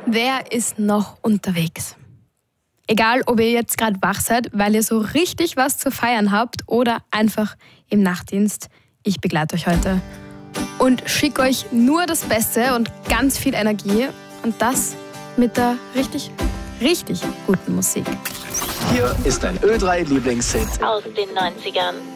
Wer ist noch unterwegs? Egal, ob ihr jetzt gerade wach seid, weil ihr so richtig was zu feiern habt oder einfach im Nachtdienst. Ich begleite euch heute und schicke euch nur das Beste und ganz viel Energie und das mit der richtig guten Musik. Hier ist ein Ö3-Lieblingshit aus den 90ern.